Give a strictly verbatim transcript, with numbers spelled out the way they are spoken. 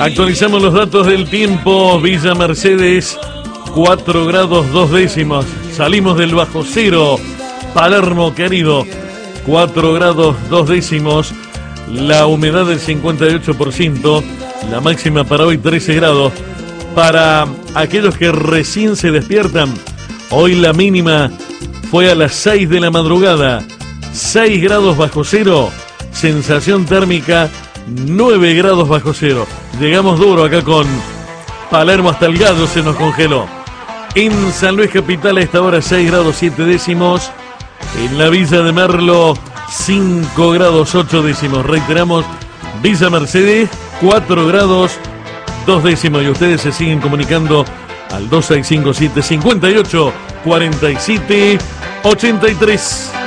Actualizamos los datos del tiempo. Villa Mercedes, cuatro grados dos décimos. Salimos del bajo cero. Palermo, querido, cuatro grados dos décimos. La humedad del cincuenta y ocho por ciento. La máxima para hoy trece grados. Para aquellos que recién se despiertan, hoy la mínima fue a las seis de la madrugada. seis grados bajo cero. Sensación térmica nueve grados bajo cero. Llegamos duro acá con Palermo, hasta el Gado se nos congeló. En San Luis Capital a esta hora seis grados siete décimos. En la Villa de Merlo cinco grados ocho décimos. Reiteramos, Villa Mercedes cuatro grados dos décimos. Y ustedes se siguen comunicando al dos seis cinco siete cinco ocho cuatro siete ocho tres.